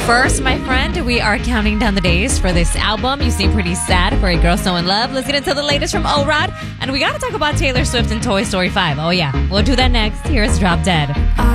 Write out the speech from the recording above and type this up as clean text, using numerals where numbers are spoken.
First, my friend, we are counting down the days for this album. You seem pretty sad for A Girl So In Love. Let's get into the latest from O-Rod. And we got to talk about Taylor Swift and Toy Story 5. Oh, yeah. We'll do that next. Here's Drop Dead.